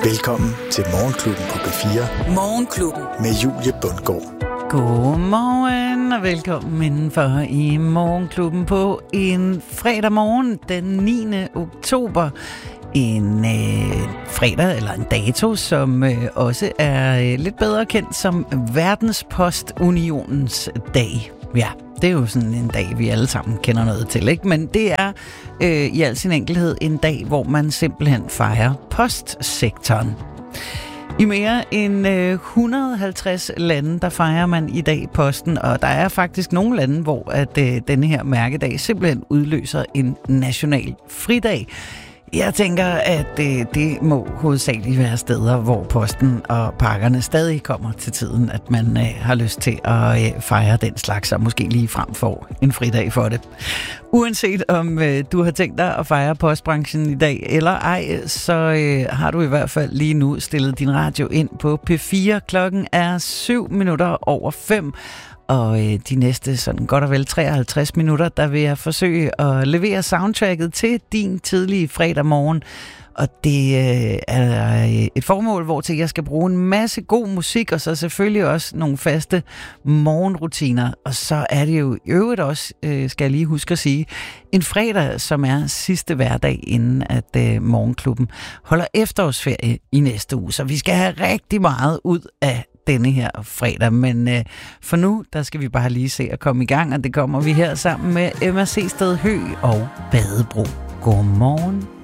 Velkommen til Morgenklubben på P4. Morgenklubben. Med Julie Bundgaard. Godmorgen og velkommen indenfor i Morgenklubben på en fredag morgen den 9. oktober. En fredag eller en dato, som også er lidt bedre kendt som Verdenspostunionens dag. Ja, det er jo sådan en dag, vi alle sammen kender noget til, ikke? Men det er i al sin enkelhed en dag, hvor man simpelthen fejrer postsektoren. I mere end 150 lande, der fejrer man i dag posten, og der er faktisk nogle lande, hvor at denne her mærkedag simpelthen udløser en national fridag. Jeg tænker, at det må hovedsageligt være steder, hvor posten og pakkerne stadig kommer til tiden, at man har lyst til at fejre den slags, og måske lige frem for en fridag for det. Uanset om du har tænkt dig at fejre postbranchen i dag eller ej, så har du i hvert fald lige nu stillet din radio ind på P4. Klokken er 7:07. Og de næste sådan godt og vel 53 minutter, der vil jeg forsøge at levere soundtracket til din tidlige fredag morgen. Og det er et formål, hvor til jeg skal bruge en masse god musik, og så selvfølgelig også nogle faste morgenrutiner. Og så er det jo i øvrigt også, skal jeg lige huske at sige, en fredag, som er sidste hverdag, inden at Morgenklubben holder efterårsferie i næste uge. Så vi skal have rigtig meget ud af denne her fredag, men for nu, der skal vi bare lige se at komme i gang, og det kommer vi her sammen med Emma Sehsted Høgh og Badebro. Godmorgen.